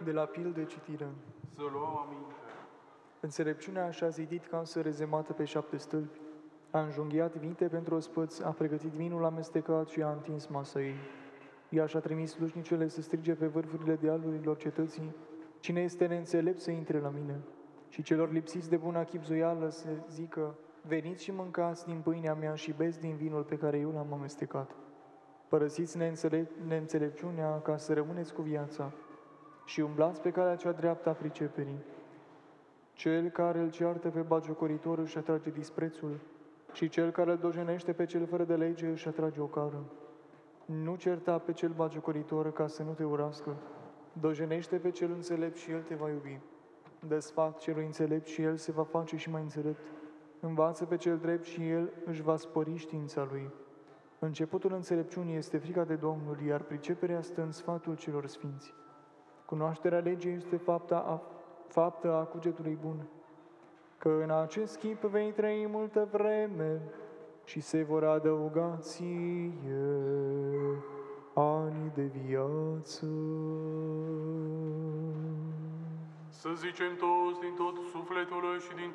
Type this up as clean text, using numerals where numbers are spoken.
De la pildă citire. Să luăm aminte. Înțelepciunea și-a zidit casă rezemată pe 7 stâlpi, a înjunghiat vinte pentru ospăți, a pregătit vinul amestecat și a întins masa ei. Ea și-a trimis slușnicele să strige pe vârfurile dealurilor cetății: cine este neînțelept să intre la mine? Și celor lipsiți de bună chibzuială să zică: veniți și mâncați din pâinea mea și beți din vinul pe care eu l-am amestecat. Părăsiți neînțelepciunea ca să rămâneți cu viața și umblați pe calea cea dreaptă a priceperii. Cel care îl ceartă pe batjocoritor își atrage disprețul și cel care îl dojenește pe cel fără de lege își atrage o cară. Nu certa pe cel batjocoritor ca să nu te urască. Dojenește pe cel înțelept și el te va iubi. Dă sfat celui înțelept și el se va face și mai înțelept. Învață pe cel drept și el își va spori știința lui. Începutul înțelepciunii este frica de Domnul, iar priceperea stă în sfatul celor sfinți. Cunoașterea legii este faptă a cugetului bun, că în acest chip vei trăi multă vreme și se vor adăuga ție ani de viață. Să zicem toți din tot sufletul și din